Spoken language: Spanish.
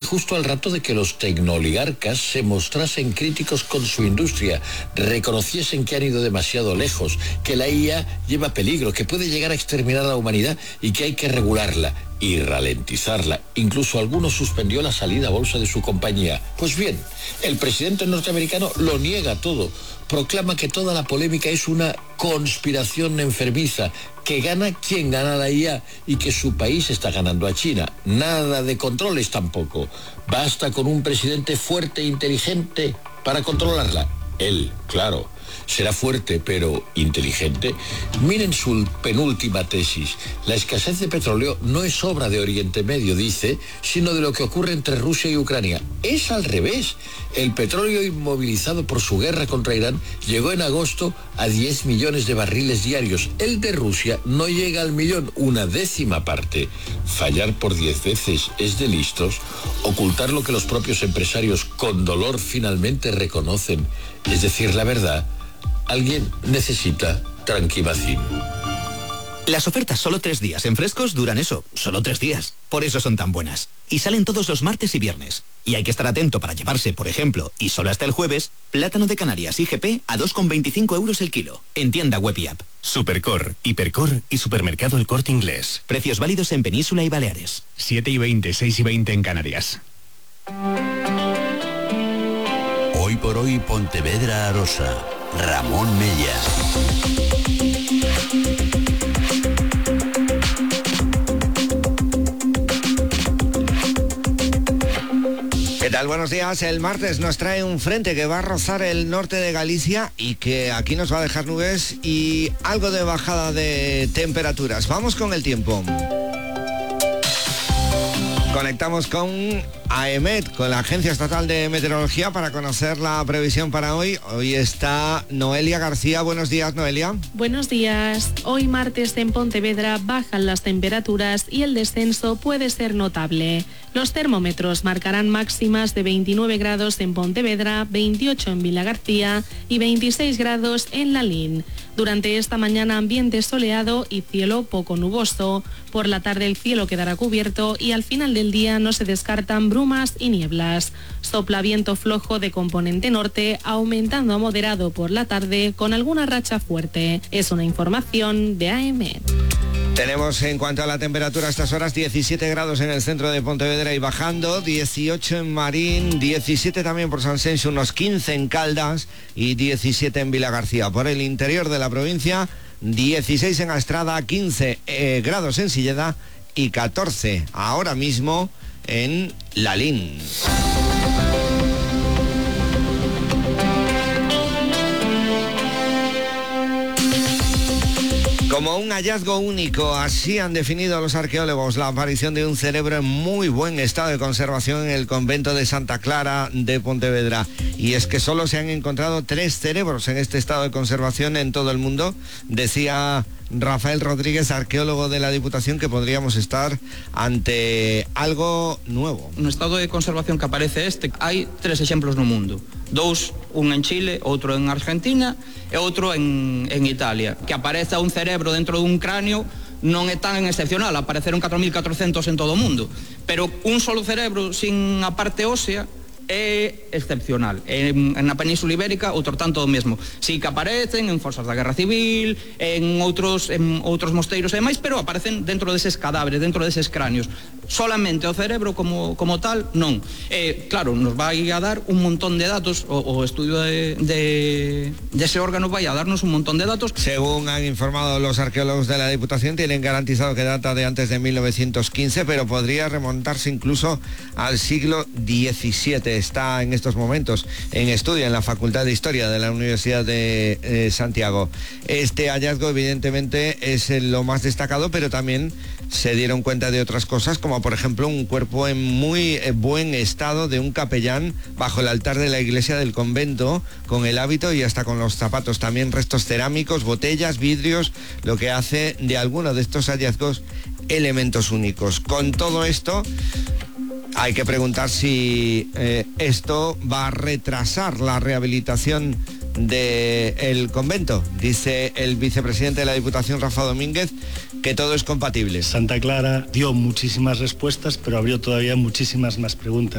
justo al rato de que los tecnooligarcas se mostrasen críticos con su industria, reconociesen que han ido demasiado lejos, que la IA lleva peligro, que puede llegar a exterminar a la humanidad y que hay que regularla y ralentizarla. Incluso algunos suspendió la salida a bolsa de su compañía. Pues bien, el presidente norteamericano lo niega todo. Proclama que toda la polémica es una conspiración enfermiza, que gana quien gana la IA y que su país está ganando a China. Nada de controles tampoco. Basta con un presidente fuerte e inteligente para controlarla. Él, claro, será fuerte, pero inteligente. Miren su penúltima tesis. La escasez de petróleo no es obra de Oriente Medio, dice, sino de lo que ocurre entre Rusia y Ucrania. Es al revés. El petróleo inmovilizado por su guerra contra Irán llegó en agosto a 10 millones de barriles diarios. El de Rusia no llega al millón, una décima parte. Fallar por 10 veces es de listos. Ocultar lo que los propios empresarios con dolor finalmente reconocen, es decir, la verdad. Alguien necesita Tranquimacin. Las ofertas solo 3 días en Frescos duran eso, solo 3 días. Por eso son tan buenas. Y salen todos los martes y viernes. Y hay que estar atento para llevarse, por ejemplo, y solo hasta el jueves, plátano de Canarias IGP a 2,25 € el kilo. En tienda web y app. Supercor, Hipercor y Supermercado El Corte Inglés. Precios válidos en Península y Baleares. 7:20, 6:20 en Canarias. Hoy por hoy Pontevedra Arosa. Ramón Mella. ¿Qué tal? Buenos días. El martes nos trae un frente que va a rozar el norte de Galicia y que aquí nos va a dejar nubes y algo de bajada de temperaturas. Vamos con el tiempo. Conectamos con AEMET, con la Agencia Estatal de Meteorología, para conocer la previsión para hoy. Hoy está Noelia García. Buenos días, Noelia. Buenos días. Hoy martes en Pontevedra bajan las temperaturas y el descenso puede ser notable. Los termómetros marcarán máximas de 29 grados en Pontevedra, 28 en Vilagarcía y 26 grados en Lalín. Durante esta mañana ambiente soleado y cielo poco nuboso. Por la tarde el cielo quedará cubierto y al final del día no se descartan brumas y nieblas. Sopla viento flojo de componente norte, aumentando a moderado por la tarde con alguna racha fuerte. Es una información de AEMET. Tenemos en cuanto a la temperatura a estas horas 17 grados en el centro de Pontevedra y bajando, 18 en Marín, 17 también por Sanxenxo, unos 15 en Caldas y 17 en Vilagarcía. Por el interior de la provincia, 16 en Astrada, 15 grados en Silleda y 14 ahora mismo en Lalín. Como un hallazgo único, así han definido los arqueólogos la aparición de un cerebro en muy buen estado de conservación en el convento de Santa Clara de Pontevedra. Y es que solo se han encontrado 3 cerebros en este estado de conservación en todo el mundo, decía Rafael Rodríguez, arqueólogo de la Diputación, que podríamos estar ante algo nuevo. No estado de conservación que aparece hai 3 exemplos no mundo. 2, un en Chile, outro en Argentina e outro en Italia. Que apareza un cerebro dentro dun cráneo non é tan excepcional, apareceron 4.400 en todo o mundo, pero un solo cerebro sin a parte ósea é excepcional. Na Península Ibérica, outro tanto o mesmo. Si que aparecen en forzas da Guerra Civil, en outros mosteiros e máis, pero aparecen dentro deses cadáveres, dentro deses cráneos. Solamente o cerebro como tal, non. Claro, nos vai a dar un montón de datos, o estudio de ese órgano vai a darnos un montón de datos. Según han informado los arqueólogos de la Diputación, tienen garantizado que data de antes de 1915, pero podría remontarse incluso al siglo XVII. Está en estos momentos en estudio en la Facultad de Historia de la Universidad de Santiago. Este hallazgo evidentemente es lo más destacado, pero también se dieron cuenta de otras cosas, como por ejemplo un cuerpo en muy buen estado de un capellán bajo el altar de la iglesia del convento, con el hábito y hasta con los zapatos. También restos cerámicos, botellas, vidrios, lo que hace de alguno de estos hallazgos elementos únicos. Con todo esto, hay que preguntar si esto va a retrasar la rehabilitación del convento. Dice el vicepresidente de la Diputación, Rafa Domínguez, que todo es compatible. Santa Clara dio muchísimas respuestas, pero abrió todavía muchísimas más preguntas.